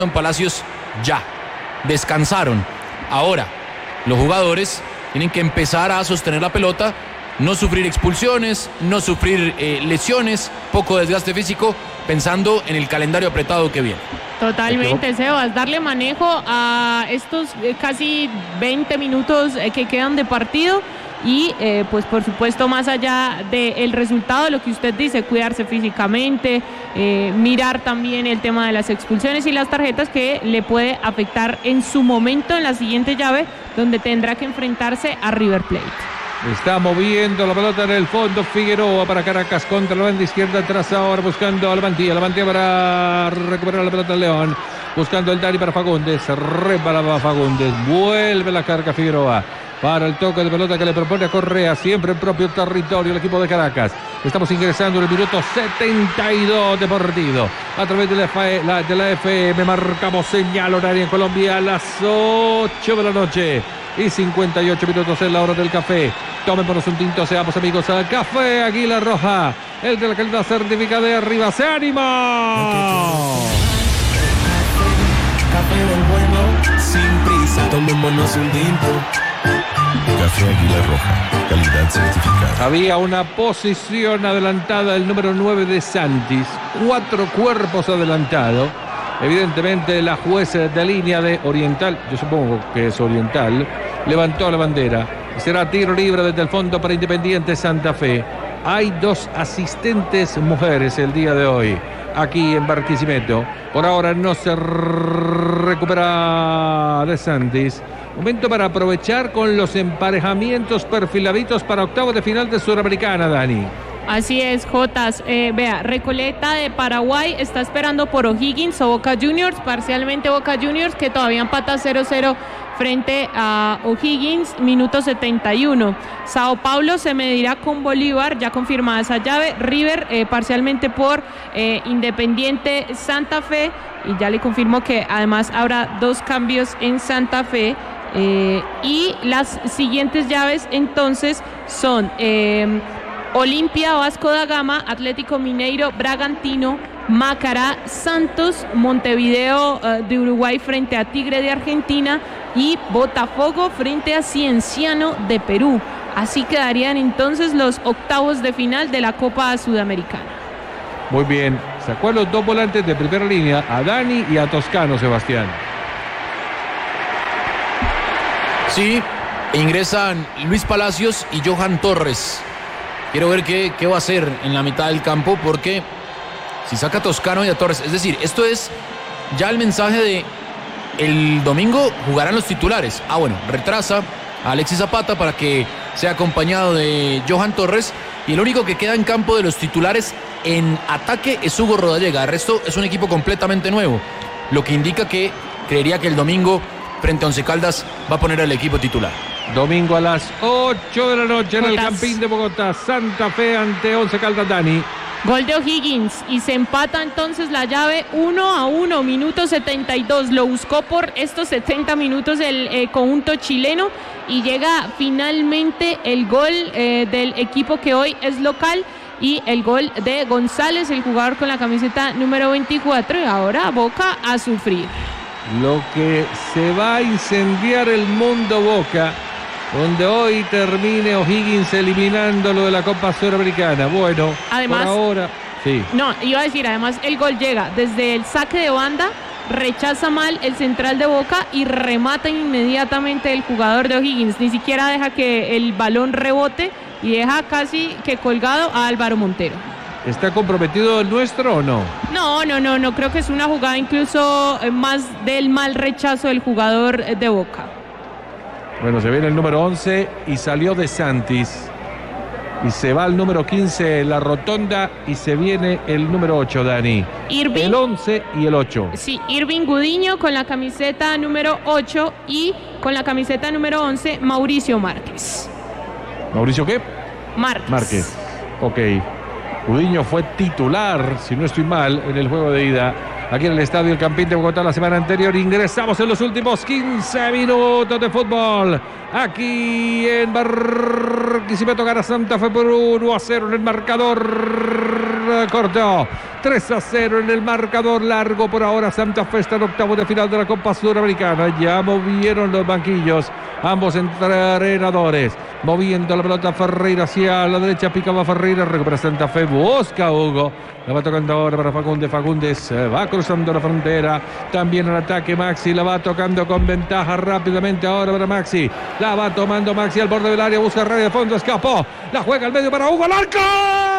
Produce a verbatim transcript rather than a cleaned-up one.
en Palacios ya, descansaron. Ahora, los jugadores tienen que empezar a sostener la pelota, no sufrir expulsiones, no sufrir eh, lesiones, poco desgaste físico, pensando en el calendario apretado que viene. Totalmente, Sebas, darle manejo a estos eh, casi veinte minutos eh, que quedan de partido y eh, pues por supuesto más allá del resultado, lo que usted dice, cuidarse físicamente, eh, mirar también el tema de las expulsiones y las tarjetas que le puede afectar en su momento en la siguiente llave, donde tendrá que enfrentarse a River Plate. Está moviendo la pelota en el fondo Figueroa para Caracas contra la banda izquierda, atrás ahora buscando a la Mantilla, la Mantilla para recuperar la pelota al León, buscando el Dani para Fagundes, rebalaba Fagundes, vuelve la carga Figueroa para el toque de pelota que le propone a Correa, siempre en propio territorio el equipo de Caracas. Estamos ingresando en el minuto setenta y dos de partido a través de la, F, la, de la F M. Marcamos señal horaria en Colombia a las ocho de la noche y cincuenta y ocho minutos en la hora del café. Tomémonos un tinto, seamos amigos al Café Águila Roja, el de la calidad certificada de arriba. ¡Se anima! Café del bueno, sin prisa, tomémonos un tinto. Café Águila Roja, calidad certificada. Había una posición adelantada, el número nueve de Santis, cuatro cuerpos adelantados. Evidentemente la jueza de línea de Oriental, yo supongo que es Oriental, levantó la bandera. Será tiro libre desde el fondo para Independiente Santa Fe. Hay dos asistentes mujeres el día de hoy aquí en Barquisimeto. Por ahora no se recupera de Santis. Momento para aprovechar con los emparejamientos perfiladitos para octavos de final de Sudamericana, Dani. Así es, Jotas. Eh, vea, Recoleta de Paraguay está esperando por O'Higgins o Boca Juniors, parcialmente Boca Juniors, que todavía empata cero cero frente a O'Higgins, minuto setenta y uno. Sao Paulo se medirá con Bolívar, ya confirmada esa llave. River eh, parcialmente por eh, Independiente Santa Fe, y ya le confirmo que además habrá dos cambios en Santa Fe. Eh, y las siguientes llaves entonces son eh, Olimpia, Vasco da Gama, Atlético Mineiro, Bragantino, Macará, Santos, Montevideo uh, de Uruguay frente a Tigre de Argentina y Botafogo frente a Cienciano de Perú. Así quedarían entonces los octavos de final de la Copa Sudamericana. Muy bien, sacó a los dos volantes de primera línea, a Dani y a Toscano, Sebastián. Sí, ingresan Luis Palacios y Johan Torres. Quiero ver qué, qué va a hacer en la mitad del campo, porque si saca a Toscano y a Torres, es decir, esto es ya el mensaje de el domingo jugarán los titulares. Ah, bueno, retrasa a Alexis Zapata para que sea acompañado de Johan Torres, y el único que queda en campo de los titulares en ataque es Hugo Rodallega. El resto es un equipo completamente nuevo, lo que indica que creería que el domingo frente a Once Caldas va a poner al equipo titular. Domingo a las ocho de la noche en el Campín de Bogotá, Santa Fe ante Once Caldas, Dani. Gol de O'Higgins y se empata entonces la llave uno a uno, minuto setenta y dos. Lo buscó por estos setenta minutos el eh, conjunto chileno y llega finalmente el gol eh, del equipo que hoy es local, y el gol de González, el jugador con la camiseta número veinticuatro, y ahora Boca a sufrir. Lo que se va a incendiar el mundo Boca, donde hoy termine O'Higgins eliminándolo de la Copa Sudamericana. Bueno, además, por ahora, sí. No, iba a decir, además el gol llega desde el saque de banda, rechaza mal el central de Boca y remata inmediatamente el jugador de O'Higgins. Ni siquiera deja que el balón rebote y deja casi que colgado a Álvaro Montero. ¿Está comprometido el nuestro o no? No, no, no, no creo que es una jugada incluso más del mal rechazo del jugador de Boca. Bueno, se viene el número once y salió de Santis. Y se va al número quince, la rotonda, y se viene el número ocho, Dani. Irving, el once y el ocho. Sí, Irving Gudiño con la camiseta número ocho y con la camiseta número once, Mauricio Márquez. ¿Mauricio qué? Márquez. Márquez, ok. Gudiño fue titular, si no estoy mal, en el juego de ida aquí en el Estadio El Campín de Bogotá la semana anterior. Ingresamos en los últimos quince minutos de fútbol aquí en Barquisimeto. Gana Santa Fe por uno a cero en el marcador cortó. tres a cero en el marcador largo. Por ahora Santa Fe está en octavo de final de la Copa Sudamericana. Ya movieron los banquillos ambos entrenadores. Moviendo la pelota Ferreira hacia la derecha. Picaba Ferreira. Recupera Santa Fe. Busca Hugo. La va tocando ahora para Fagundes. Fagundes va cruzando la frontera. También el ataque Maxi. La va tocando con ventaja rápidamente ahora para Maxi. La va tomando Maxi al borde del área. Busca radio de fondo. Escapó. La juega al medio para Hugo. ¡Al arco!